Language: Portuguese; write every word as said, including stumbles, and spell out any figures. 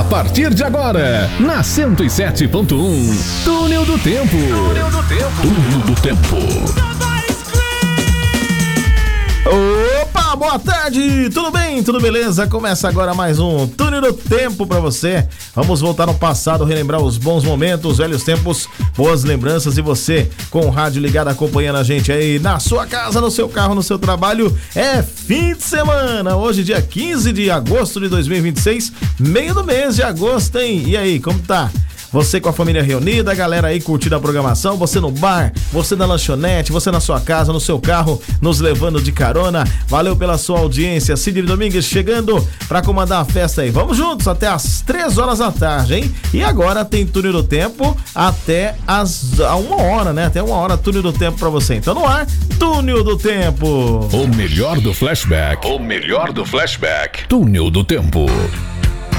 A partir de agora, na cento e sete ponto um, Túnel do Tempo. Túnel do Tempo. Túnel do Tempo. Opa, boa tarde, tudo bem? Tudo beleza? Começa agora mais um Túnel do Tempo pra você. Vamos voltar no passado, relembrar os bons momentos, velhos tempos, boas lembranças e você com o rádio ligado acompanhando a gente aí na sua casa, no seu carro, no seu trabalho. É fim de semana, hoje dia quinze de agosto de dois mil e vinte e seis, meio do mês de agosto, hein? E aí, como tá? Você com a família reunida, a galera aí curtindo a programação, você no bar, você na lanchonete, você na sua casa, no seu carro, nos levando de carona. Valeu pela sua audiência. Sidney Domingues chegando pra comandar a festa aí. Vamos juntos até as três horas da tarde, hein? E agora tem Túnel do Tempo até as a uma hora, né? Até uma hora Túnel do Tempo pra você. Então no ar, Túnel do Tempo. O melhor do flashback. O melhor do flashback. Túnel do Tempo.